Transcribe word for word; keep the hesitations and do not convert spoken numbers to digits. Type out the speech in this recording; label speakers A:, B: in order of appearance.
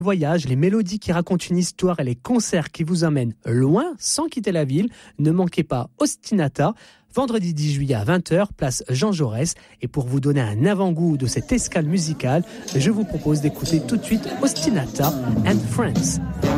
A: Voyage, les mélodies qui racontent une histoire et les concerts qui vous emmènent loin sans quitter la ville. Ne manquez pas Ostinata, vendredi dix juillet à vingt heures, place Jean Jaurès. Et pour vous donner un avant-goût de cette escale musicale, je vous propose d'écouter tout de suite Ostinata and Friends.